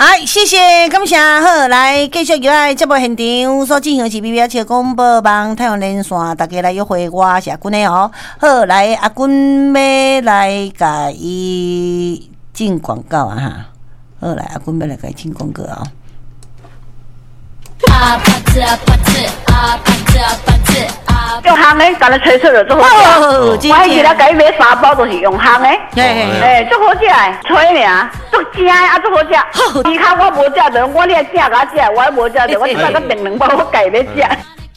谢谢，感谢。好，来继续入来节目现场所进行是 BBH 广播网太阳连线，大家来约会，我是阿君的哦。好，来阿君要来甲伊进广告啊哈。好，来阿君要来甲伊进广告哦。 用烘的，干了吹出就做好食。我迄日咧，甲伊买3包，都是用烘的。足好食的，吹尔，足正的，足好食。其他我无食着，我咧正甲食，我无食着，我即摆佮订2包，我家咧食。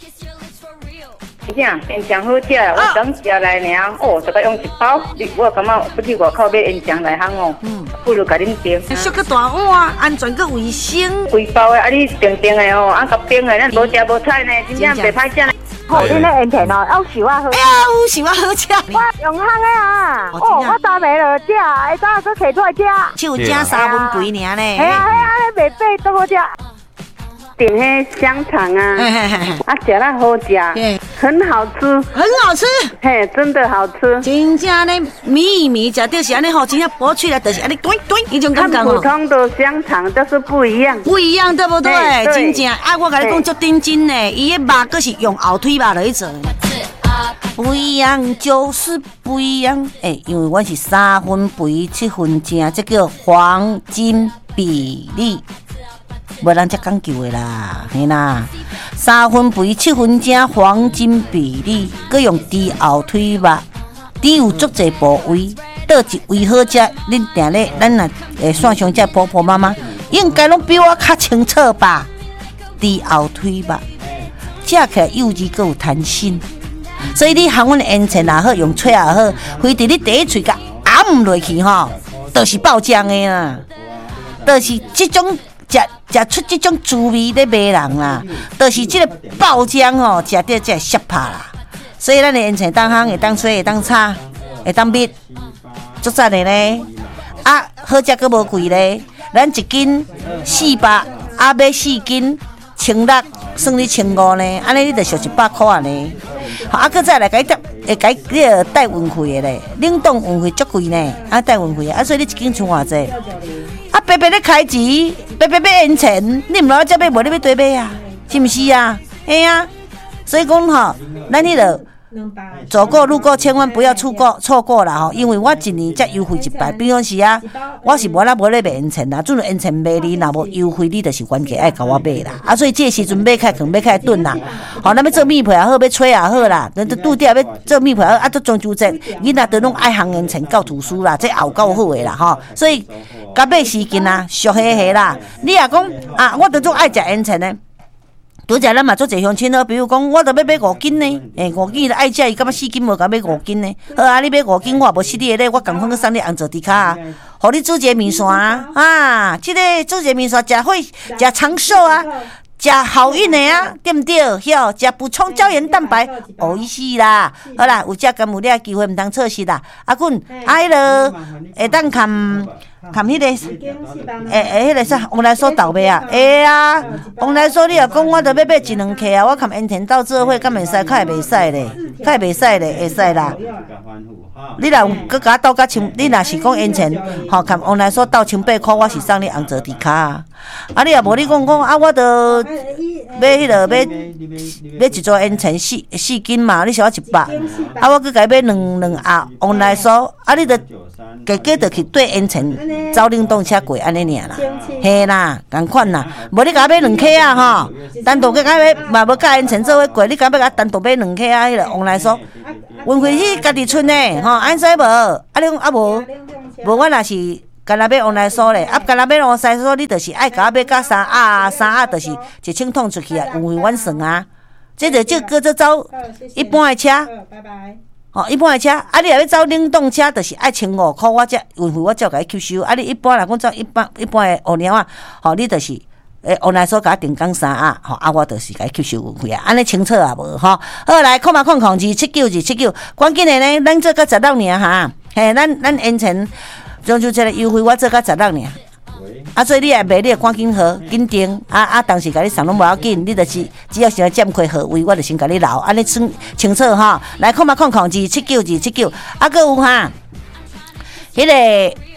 啥？烟肠好食，我刚食来尔，这个用1包，我感觉不去外口买烟肠来烘哦，不如甲恁订。 小个大碗，安全佮卫生。 规包的，你订的哦，甲冰的，咱无食无菜呢，真正袂歹食呢。恁那烟肠哦，要想啊好。 哎呀，想啊好食。 我用烘的啊，我昨暝落食，下早佫摕出来食。 就正3分肥尔呢。 系啊，袂白都好食。点迄香肠啊，吃了好吃，很好吃， 很好吃， 嘿，真的好吃， 真正咧米米食到是安尼吼，真正剥出来就是安尼对对，那种感觉普通的香肠就是不一样， 不一样对不对？真正我甲你讲足认真呢，伊个肉佫是用后腿肉来做。不一样就是不一样，因为我是3分肥7分正，这叫黄金比例。无人才讲究的啦，嘿啦，3分肥7分正，黄金比例，佮用猪后腿肉，猪有足侪部位，倒一位好食，恁定咧，咱若线上这婆婆妈妈，应该拢比我较清楚吧？猪后腿肉，食起来幼稚佮有弹性，所以你含阮的烟肠也好，用吹也好，非得你第一喙甲按落去吼，就是爆浆的啦，就是这种。食出这种滋味咧卖人啦，就是这个爆浆吼，食到才会适拍啦。所以咱的烟肠当烘，会当吹，会当炒，会当煜，足赞的咧。好食佫无贵咧，咱1斤400，买4斤1600，算你1500呢。安尼你就俗100块啊呢。佫再来甲伊带运费的咧，冷冻运费足贵呢，带运费所以你1斤剩偌济？白白咧开钱，白白买烟肠，你唔老只买，无你要对买啊？是毋是啊？嘿啊！所以讲吼，咱迄个走过路过，千万不要错过啦吼！因为我1年才优惠1摆，比方是我是无咧卖烟肠啦，准烟肠卖你若无优惠，你就是原价爱甲我买啦。所以这时阵买开可买开炖啦，咱要做米皮也好，要吹也好啦，咱拄着要做米皮也好，中秋节囡仔都拢爱烘烟肠到厨师啦，这熬够好诶啦吼！所以甲买4斤啦，俗嘿嘿啦。你也讲我都做爱食烟肠呢。拄则咱嘛做侪乡亲咯，比如讲，我都要买5斤呢，5斤爱食，伊感觉4斤无甲买5斤呢。好你买5斤，我也无失你的咧，我共款去送你红枣猪脚互你煮一个面线这个煮一个面线，食会食长寿食好运的对不对？食补充胶原蛋白，意思啦。好啦，有食甘有了机会，唔通错失啦。君，迄个会当看迄个，迄个啥？往来说豆尾往来说你若讲我着要买1-2克我看烟肠到做伙，敢袂使？较会袂使咧，会使啦。你若佮甲斗甲千，你若是讲烟肠，看往来说斗1800块，我是送你红枣猪脚你若无你讲我着买迄个买一组烟肠4斤嘛，你是我100，我佮甲伊买两盒往来说，你着加着去对烟肠走冷冻车过安尼尔啦，嘿啦，共款啦，无你甲买2克单独甲买嘛无甲烟肠做伙过，你甲要甲单独买2克迄个往来说，运费是家己出呢，安使无？你讲无我若是。干那买往来说咧，干那买往来说，你就是爱甲我买到3盒就是1000桶出去运费阮算这个做走一般的车，一般的车，你若要走冷冻车，就是爱1500块，我才运费我才甲伊吸收。你一般来讲走一般的乌鸟你就是往来说甲我定岗3盒，我就是甲伊吸收运费安尼清楚无好来看2792979，关键的呢，咱做到16尔嘿，咱烟肠。中秋节的优惠我做到16尔，所以你也买，你也赶紧好紧订当时甲你送拢无要紧，你就是只要想占开号位，我就先甲你留，安尼清楚来看2792979，佫有迄个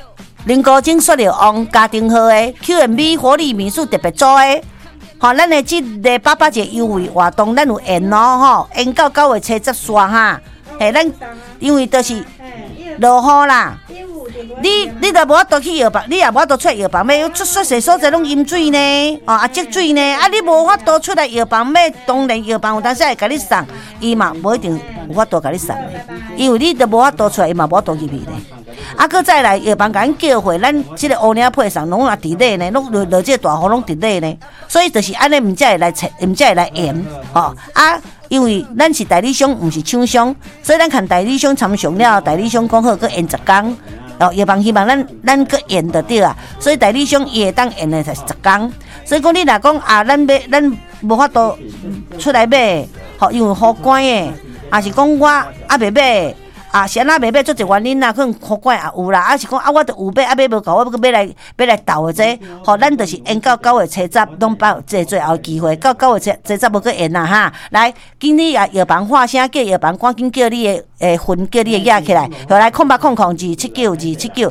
林高精塑料王家庭号的 QMB 活力民宿特别组的，吼，咱的这个爸爸节优惠活动，咱有延哦，吼，延到9月初10煞哈，嘿，咱因为都是落雨啦。你都无法度去药房，你也无法度出来药房买，出雪些所在拢淹水呢，积水呢，你无法度出来药房买，当然药房有当时会甲你送，伊嘛无一定有法度甲你送的，因为你都无法度出来，伊嘛无法度入去呢。搁再来药房甲咱叫回，咱即个乌领配送拢伫咧呢，拢落即个大雨拢伫咧呢，所以就是安尼，毋才会来测，毋才会来验，因为咱是代理商，毋是厂商，所以咱看代理商参详了，代理商讲好，搁验10天。药房希望咱搁验得到啊，所以代理商伊会当验的才10天。所以讲你若讲咱无法度出来买，因为好关的，是讲我未买。是安那袂买做一原因啦，可能好怪也有啦，是讲我著有买，买无够，我要买来斗的这，咱就是延到9月初10，拢把这最后机会，到9月初10无搁延啦哈。来，今日药房话声叫药房，赶紧叫你的分，叫你的压起来，来0800279279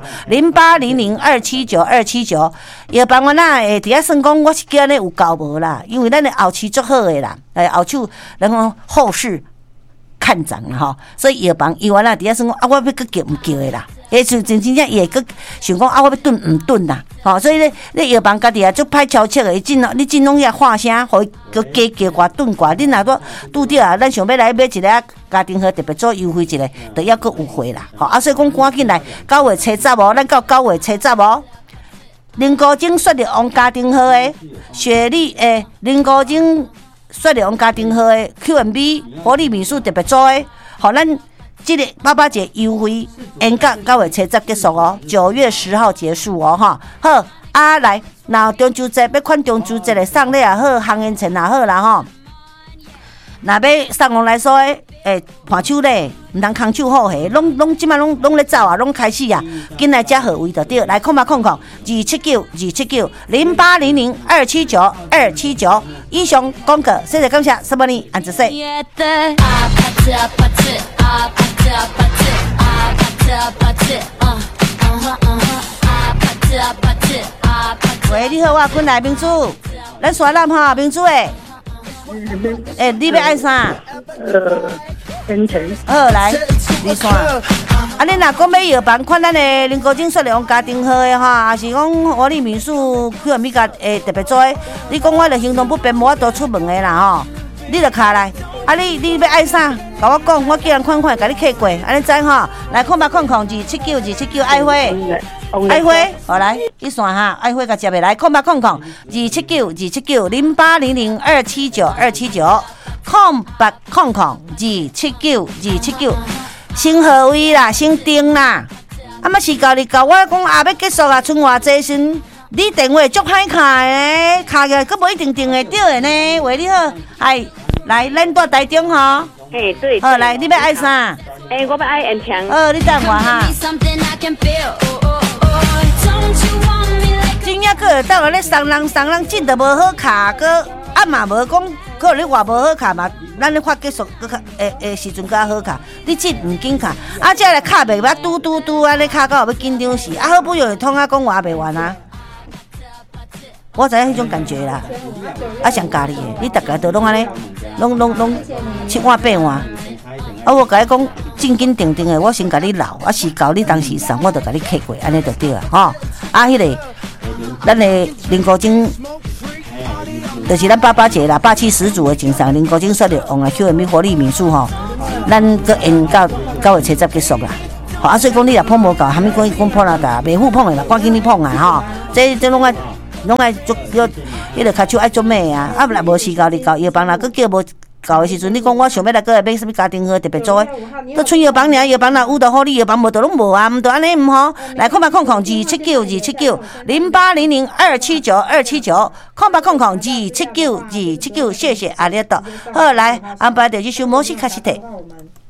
0800279279。药房我伫遐算讲，我是叫安尼有够无啦，因为咱的后期足好的啦，后手然后后市。看涨了哈，所以药房伊原来伫遐算讲我要搁叫唔叫的啦，就真正伊会搁想讲我要炖唔炖啦，所以咧，你药房家己也足歹敲切的，你尽拢遐话声，互伊搁加叫挂炖挂，你若拄拄着啊，咱想要来买一个家庭号特别做优惠一个，就要搁有货啦，所以讲赶紧来9月初10咱到9月初10林高精塑料王家庭号的雪莉林高精。塑料王家庭号的 QMB 活力民宿特别组的，互咱这个爸爸节优惠延到9月初10结束哦，9月10号结束哦哈。好来，那中秋节要款中秋节的送礼也好，行烟钱也好啦吼。若要送往来说伴手礼，唔通空手好下，拢即摆拢咧走啊，拢开始啊，紧来加号位就对。来0800279279 0800279279。以上广告，谢谢感谢，什么呢？安子说。喂，你好，我困来民主，咱刷南哈民主你要爱啥？ 真钱。 好，来，你选。你若讲要药房款咱的林高精塑料王家庭号的哈，也是讲活力民宿QMB家特别做的，你讲我著行动不便，无法度出门的啦吼，你著卡来。你要爱啥？甲我讲，我叫人款甲你客过，安尼知吼？来0800279279爱花。爱花，好来，一线哈，爱花甲接下来0800279279 0800279279 0800279279，先何位啦，先定啦，嘛是到你到我讲要结束啊，剩偌济时，你电话足歹卡的，卡起来佫无一定定会到的呢。喂，你好，来，咱住台中吼。 对。 好，来，你要爱啥？ 我要爱延长。 你等我哈。真正个到了咧送人，真都无好卡，个嘛无讲，可能你话无好卡嘛，咱咧发结束个时阵较好卡，你真唔紧卡，这来卡袂捌嘟安尼卡到要紧张死，好不容易通讲话袂完啊。我知影迄种感觉啦，上家己的，你大家都拢安尼，拢7碗8碗，我甲你讲正经定定的，我先甲你留，时到你当时送，我就甲你客过，安尼就对了吼。迄个咱的林高精，就是咱爸节啦，霸气十足的精神，林高精塑料王QMB活力民宿吼，咱搁延到9月初10结束啦。所以讲你若碰无够，还没讲碰啦哒，袂赴碰的啦，赶紧你碰啊吼，这拢爱做叫，迄个骹手爱做咩啊？若无时间你到药房若搁叫无到的时阵，你讲我想要来过来买什么家庭号特别做的，搁剩药房尔，药房若有就好，你药房无就拢无啊，毋就安尼毋好。来0800279279 0800279279 0800279279，谢谢阿里多。好，来安排着这首摩西卡西特。